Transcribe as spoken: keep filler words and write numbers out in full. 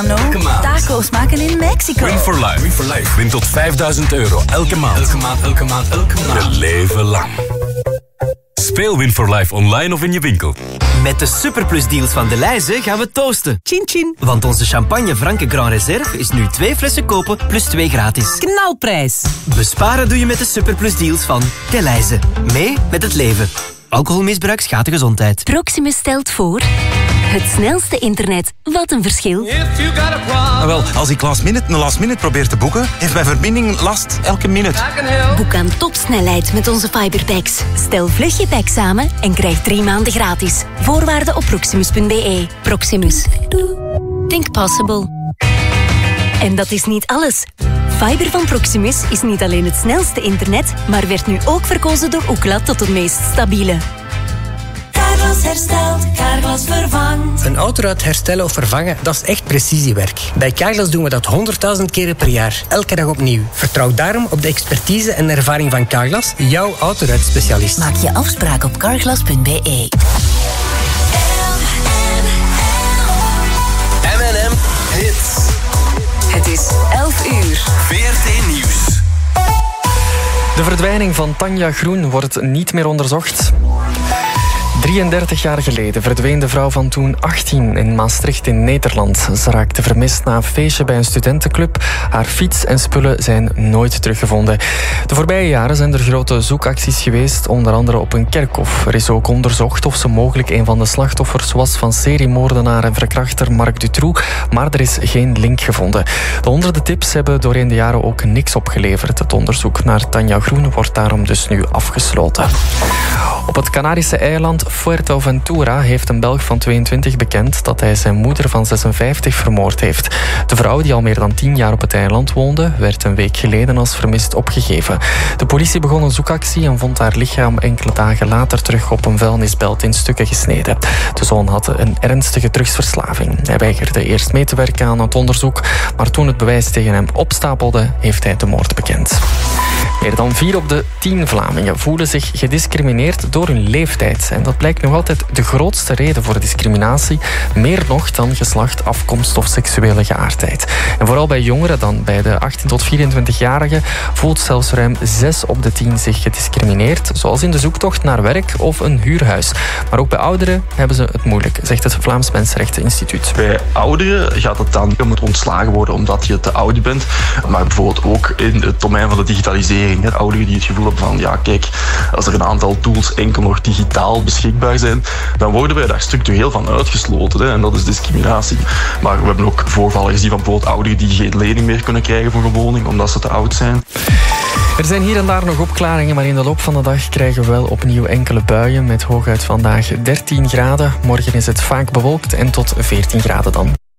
Elke maand. Taco's maken in Mexico. Win for life. Win for life. Win tot vijfduizend euro elke maand. Elke maand, elke maand, elke maand. Een leven lang. Speel Win for Life online of in je winkel. Met de Superplus deals van Delhaize gaan we toosten. Chin chin. Want onze champagne Franke Grand Reserve is nu twee flessen kopen plus twee gratis. Knalprijs. Besparen doe je met de Superplus deals van Delhaize. Mee met het leven. Alcoholmisbruik schaadt de gezondheid. Proximus stelt voor... Het snelste internet. Wat een verschil. Ah, wel, als ik last minute een last minute probeer te boeken, heeft mijn verbinding last elke minuut. Boek aan topsnelheid met onze fiberpacks. Stel vlug je pack samen en krijg drie maanden gratis. Voorwaarden op proximus punt b e. Proximus. Think possible. En dat is niet alles. Fiber van Proximus is niet alleen het snelste internet, maar werd nu ook verkozen door Ookla tot het meest stabiele. Carglass herstelt, Carglass vervangt. Een autoruit herstellen of vervangen, dat is echt precisiewerk. Bij Carglass doen we dat honderdduizend keren per jaar, elke dag opnieuw. Vertrouw daarom op de expertise en ervaring van Carglass, jouw autoruitspecialist. Maak je afspraak op carglass punt b e. M en M Hits. Het is elf uur. V R T Nieuws. De verdwijning van Tanja Groen wordt niet meer onderzocht. drieëndertig jaar geleden verdween de vrouw van toen achttien in Maastricht in Nederland. Ze raakte vermist na een feestje bij een studentenclub. Haar fiets en spullen zijn nooit teruggevonden. De voorbije jaren zijn er grote zoekacties geweest, onder andere op een kerkhof. Er is ook onderzocht of ze mogelijk een van de slachtoffers was van seriemoordenaar en verkrachter Marc Dutroux, maar er is geen link gevonden. De honderden tips hebben doorheen de jaren ook niks opgeleverd. Het onderzoek naar Tanja Groen wordt daarom dus nu afgesloten. Op het Canarische eiland Fuerteventura heeft een Belg van tweeëntwintig bekend dat hij zijn moeder van zesenvijftig vermoord heeft. De vrouw, die al meer dan tien jaar op het eiland woonde, werd een week geleden als vermist opgegeven. De politie begon een zoekactie en vond haar lichaam enkele dagen later terug op een vuilnisbelt in stukken gesneden. De zoon had een ernstige drugsverslaving. Hij weigerde eerst mee te werken aan het onderzoek, maar toen het bewijs tegen hem opstapelde, heeft hij de moord bekend. Meer dan vier op de tien Vlamingen voelen zich gediscrimineerd door hun leeftijd. En dat blijkt nog altijd de grootste reden voor discriminatie. Meer nog dan geslacht, afkomst of seksuele geaardheid. En vooral bij jongeren dan, bij de achttien tot vierentwintig-jarigen, voelt zelfs ruim zes op de tien zich gediscrimineerd. Zoals in de zoektocht naar werk of een huurhuis. Maar ook bij ouderen hebben ze het moeilijk, zegt het Vlaams Mensenrechteninstituut. Bij ouderen gaat het dan, je moet ontslagen worden omdat je te oud bent. Maar bijvoorbeeld ook in het domein van de digitalisering. Ouderen die het gevoel hebben van, ja kijk, als er een aantal tools enkel nog digitaal beschikbaar zijn, dan worden wij daar structureel van uitgesloten. Hè, en dat is discriminatie. Maar we hebben ook voorvallen gezien van bijvoorbeeld ouderen die geen lening meer kunnen krijgen voor een woning, omdat ze te oud zijn. Er zijn hier en daar nog opklaringen, maar in de loop van de dag krijgen we wel opnieuw enkele buien met hooguit vandaag dertien graden. Morgen is het vaak bewolkt en tot veertien graden dan.